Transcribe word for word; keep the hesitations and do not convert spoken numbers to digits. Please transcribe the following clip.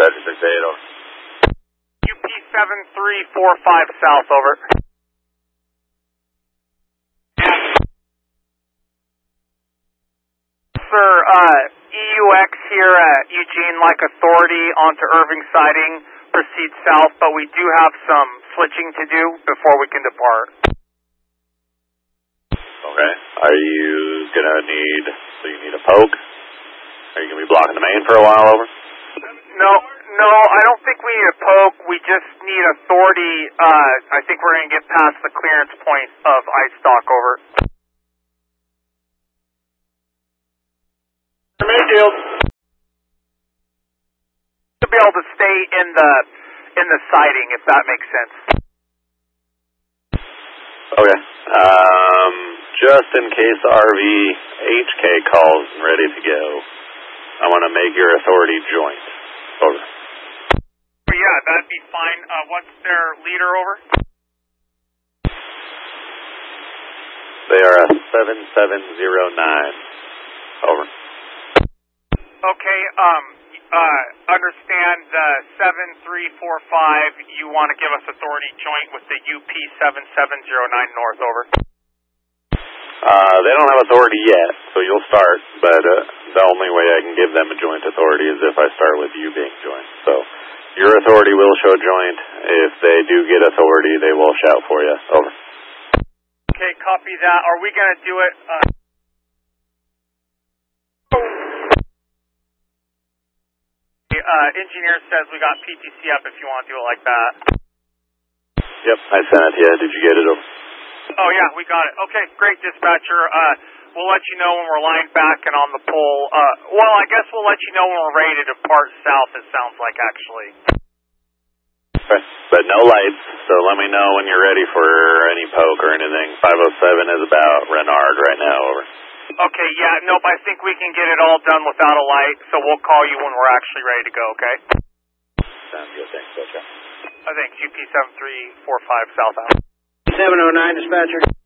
Dispatcher six eight, over. U P seven three four five South, over. Sir, uh, E U X here at Eugene Like Authority onto Irving siding. Proceed south, but we do have some switching to do before we can depart. Okay. Are you gonna need, so you need a poke? Are you gonna be blocking the main for a while, over? No, no, I don't think we need a poke. We just need authority. Uh, I think we're gonna get past the clearance point of ice stock, over. Mayfield. To be able to stay in the in the siding, if that makes sense. Okay. Um, just in case R V H K calls and ready to go, I want to make your authority joint. Over. Yeah, that'd be fine. Uh, what's their leader, over? They are a seven seven zero nine. Over. Okay, um, uh, understand the seven three four five, you want to give us authority joint with the U P seven seven zero nine North, over. Uh, they don't have authority yet, so you'll start, but uh, the only way I can give them a joint authority is if I start with you being joint. So your authority will show joint. If they do get authority, they will shout for you. Over. Okay, copy that. Are we going to do it? Uh Uh, engineer says we got P T C up if you want to do it like that. Yep, I sent it to you. Did you get it over? Oh, yeah, we got it. Okay, great, dispatcher. Uh, we'll let you know when we're lined back and on the pole. Uh, well, I guess we'll let you know when we're ready to depart south, it sounds like, actually. Okay, but no lights, so let me know when you're ready for any poke or anything. five oh seven is about Renard right now, over. Okay, yeah, nope, I think we can get it all done without a light, so we'll call you when we're actually ready to go, okay? Sounds good, thanks, Butcher. I think U P seven three four five South out. seven oh nine, dispatcher.